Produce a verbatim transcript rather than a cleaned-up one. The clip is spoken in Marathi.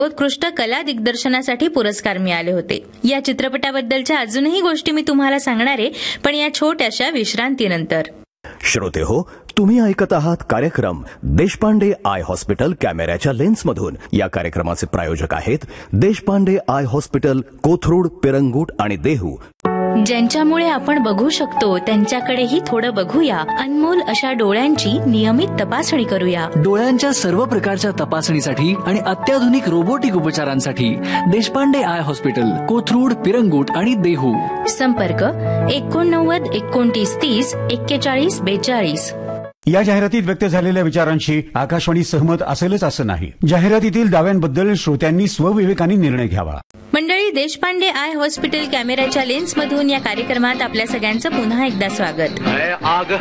उत्कृष्ट कला दिग्दर्शनासाठी पुरस्कार मिळाले होते. या चित्रपटाबद्दलच्या अजूनही गोष्टी मी तुम्हाला सांगणार आहे, पण या छोट्याशा विश्रांतीनंतर. श्रोते हो, तुम्ही ऐकत आहात कार्यक्रम देशपांडे आय हॉस्पिटल कॅमेऱ्याच्या लेन्समधून. या कार्यक्रमाचे प्रायोजक आहेत देशपांडे आय हॉस्पिटल, कोथरूड, पिरंगुट आणि देहू. ज्यांच्यामुळे आपण बघू शकतो त्यांच्याकडेही थोडं बघूया. अनमोल अशा डोळ्यांची नियमित तपासणी करूया. डोळ्यांच्या सर्व प्रकारच्या तपासणीसाठी आणि अत्याधुनिक रोबोटिक उपचारांसाठी देशपांडे आय हॉस्पिटल, कोथरूड, पिरंगुट आणि देहू. संपर्क एकोणनव्वद एकोणतीस तीस एक्केचाळीस बेचाळीस. या जाहिरातीत व्यक्त झालेल्या विचारांशी आकाशवाणी सहमत असेलच असं नाही. जाहिरातीतील दाव्यांबद्दल श्रोत्यांनी स्वविवेकाने निर्णय घ्यावा. मंडळी, देशपांडे आय हॉस्पिटल कॅमेऱ्याच्या लेन्समधून या कार्यक्रमात आपल्या सगळ्यांचं पुन्हा एकदा स्वागत.